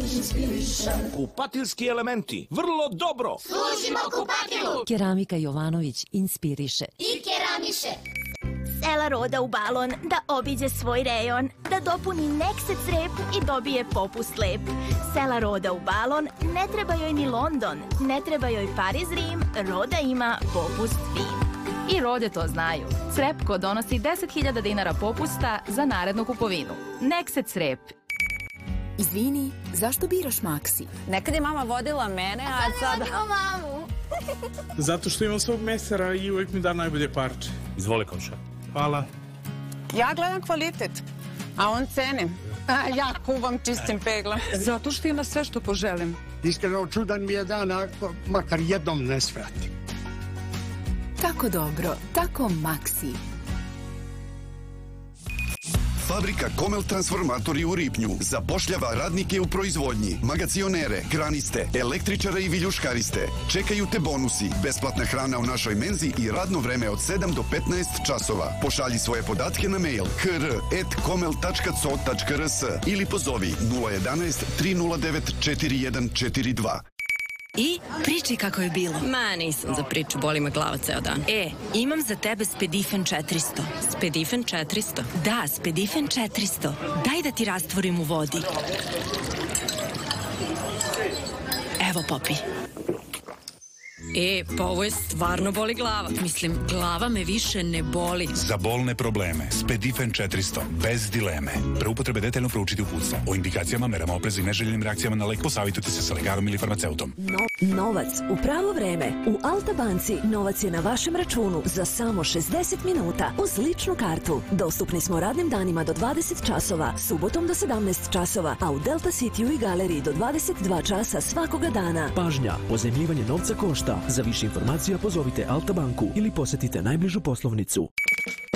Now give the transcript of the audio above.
Kupatiljski elementi, vrlo dobro. Služimo kupatilu. Keramika Jovanović inspiriše I keramiše. Sela Roda u balon, da obiđe svoj rejon, da dopuni Nekset crep i dobije popust lep. Sela Roda u balon, ne treba joj ni London, ne treba joj Pariz, Rim, Roda ima popust fin. I Rode to znaju. Crepko donosi 10.000 dinara popusta za narednu kupovinu. Nekset crep. Izvini, zašto biraš Maxi? Nekad je mama vodila mene, a sada... mamu. Zato što imam svog mesara i uvek mi da najbolje parče. Izvoli, komša. Hvala. Ja gledam kvalitet, a on cene. A ja kuvam čistim peglom. Zato što ima sve što poželim. Iskreno, čudan mi je dan, ako makar jednom ne svrati. Tako dobro, tako Maxi. Fabrika Komel transformatori u Ripnju zapošljava radnike u proizvodnji, magacionere, kraniste, električare i viljuškariste. Čekaju te bonusi, besplatna hrana u našoj menzi i radno vreme od 7 do 15 časova. Pošalji svoje podatke na mail hr@komel.co.rs ili pozovi 011 309 4142. I priči kako je bilo. Ma, nisam za priču, boli me glava ceo dan. Imam za tebe Spedifen 400. Spedifen 400? Da, Spedifen 400. Daj da ti rastvorim u vodi. Evo, popi. Pa ovo je stvarno boli glava. Mislim, glava me više ne boli. Za bolne probleme, Spedifen 400, bez dileme. Pre upotrebe detaljno proučiti uputstvo. O indikacijama, merama opreza i neželjenim reakcijama na lek posavitujte se sa lekarom ili farmaceutom. Novac u pravo vreme. U Alta banci novac je na vašem računu za samo 60 minuta uz ličnu kartu. Dostupni smo radnim danima do 20 časova, subotom do 17 časova, a u Delta Cityu i galeriji do 22 časa svakoga dana. Pažnja, pozajmljivanje novca košta. Za više informacija pozovite Alta banku ili posetite najbližu poslovnicu.